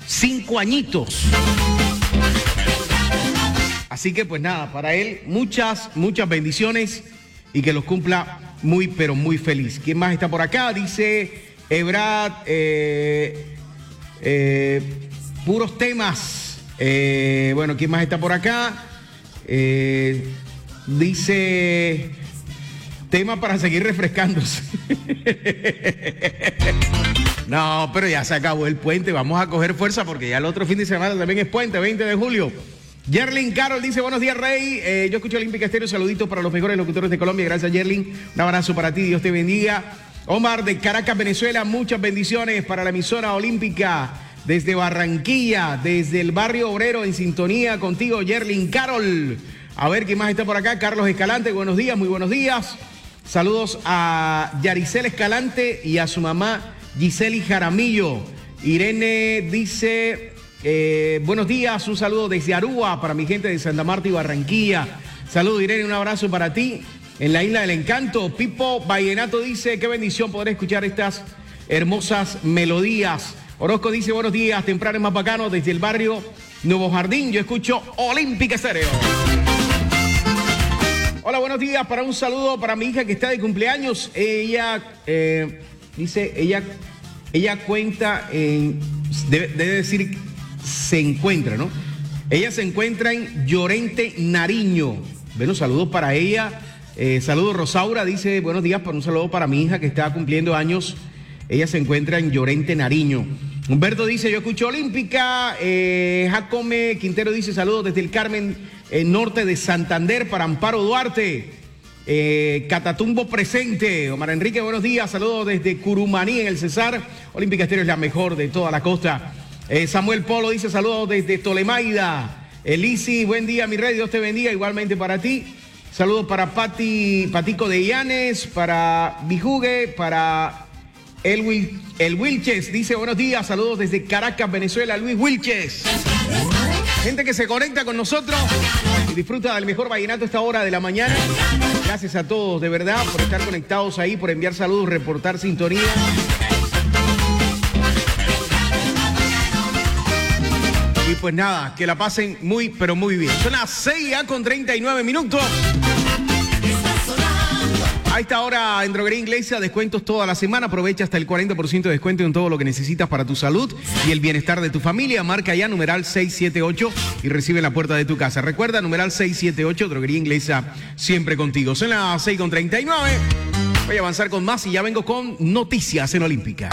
5 añitos. Así que pues nada, para él muchas bendiciones y que los cumpla muy, pero muy feliz. ¿Quién más está por acá? Dice Ebrad, puros temas. Bueno, ¿quién más está por acá? Dice, tema para seguir refrescándose. No, pero ya se acabó el puente. Vamos a coger fuerza porque ya el otro fin de semana también es puente, 20 de julio. Yerlin Carol dice, buenos días, Rey. Yo escucho Olímpica Estéreo, saluditos para los mejores locutores de Colombia. Gracias, Yerlin. Un abrazo para ti, Dios te bendiga. Omar de Caracas, Venezuela, muchas bendiciones para la emisora Olímpica. Desde Barranquilla, desde el barrio obrero, en sintonía contigo, Yerlin Carol. A ver, ¿quién más está por acá? Carlos Escalante, buenos días, muy buenos días. Saludos a Yaricel Escalante y a su mamá, Giseli Jaramillo. Irene dice... buenos días, un saludo desde Aruba para mi gente de Santa Marta y Barranquilla. Saludos, Irene, un abrazo para ti en la Isla del Encanto. Pipo Vallenato dice, qué bendición poder escuchar estas hermosas melodías. Orozco dice, buenos días, temprano es más bacano desde el barrio Nuevo Jardín. Yo escucho Olímpica Estéreo. Hola, buenos días, para un saludo para mi hija que está de cumpleaños. Ella dice, ella cuenta en, debe decir, se encuentra, ¿no? Ella se encuentra en Llorente, Nariño. Bueno, saludos para ella. Saludos, Rosaura dice, buenos días, para un saludo para mi hija que está cumpliendo años. Ella se encuentra en Llorente, Nariño. Humberto dice, yo escucho Olímpica. Jacome Quintero dice, saludos desde el Carmen norte de Santander para Amparo Duarte. Catatumbo presente. Omar Enrique, buenos días. Saludos desde Curumaní en el Cesar. Olímpica Estéreo es la mejor de toda la costa. Samuel Polo dice, saludos desde Tolemaida. Elisi, buen día, mi rey, Dios te bendiga, igualmente para ti. Saludos para Patico de Llanes, para Bijugue, para El Wilches, dice, buenos días, saludos desde Caracas, Venezuela, Luis Wilches. Gente que se conecta con nosotros y disfruta del mejor vallenato a esta hora de la mañana. Gracias a todos, de verdad, por estar conectados ahí, por enviar saludos, reportar sintonía. Y pues nada, que la pasen muy, pero muy bien. Son las 6 ya con 39 minutos. A esta hora en Droguería Inglesa, descuentos toda la semana. Aprovecha hasta el 40% de descuento en todo lo que necesitas para tu salud y el bienestar de tu familia. Marca ya numeral 678 y recibe en la puerta de tu casa. Recuerda, numeral 678, Droguería Inglesa, siempre contigo. Son las 6 con 39. Voy a avanzar con más y ya vengo con noticias en Olímpica.